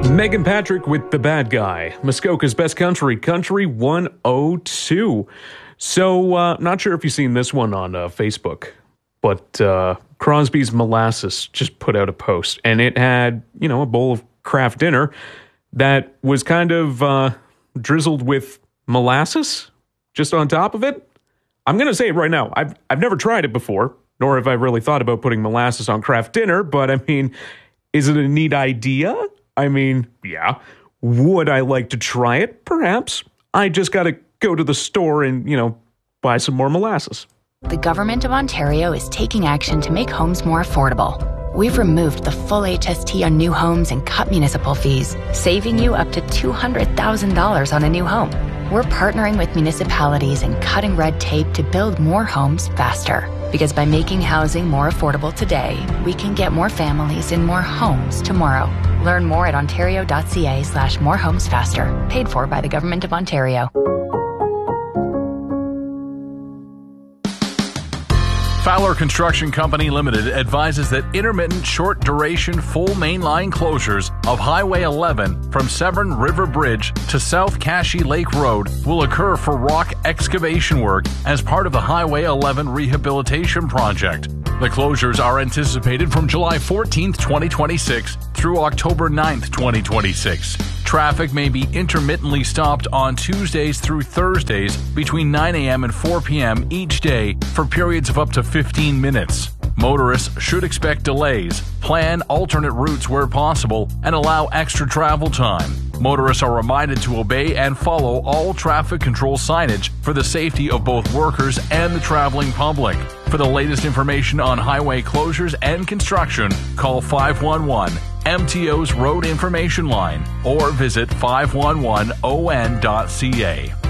Megan Patrick with The Bad Guy, Muskoka's Best Country, Country 102. So, not sure if you've seen this one on Facebook, but Crosby's Molasses just put out a post, and it had, a bowl of Kraft Dinner that was kind of drizzled with molasses just on top of it. I'm going to say it right now. I've never tried it before, nor have I really thought about putting molasses on Kraft Dinner, but is it a neat idea? Yeah. Would I like to try it? Perhaps. I just got to go to the store and, buy some more molasses. The Government of Ontario is taking action to make homes more affordable. We've removed the full HST on new homes and cut municipal fees, saving you up to $200,000 on a new home. We're partnering with municipalities and cutting red tape to build more homes faster. Because by making housing more affordable today, we can get more families in more homes tomorrow. Learn more at ontario.ca/morehomesfaster. Paid for by the Government of Ontario. Fowler Construction Company Limited advises that intermittent short-duration full mainline closures of Highway 11 from Severn River Bridge to South Cashy Lake Road will occur for rock excavation work as part of the Highway 11 rehabilitation project. The closures are anticipated from July 14th, 2026 through October 9th, 2026. Traffic may be intermittently stopped on Tuesdays through Thursdays between 9 a.m. and 4 p.m. each day for periods of up to 15 minutes. Motorists should expect delays, plan alternate routes where possible, and allow extra travel time. Motorists are reminded to obey and follow all traffic control signage for the safety of both workers and the traveling public. For the latest information on highway closures and construction, call 511 MTO's Road Information Line or visit 511on.ca.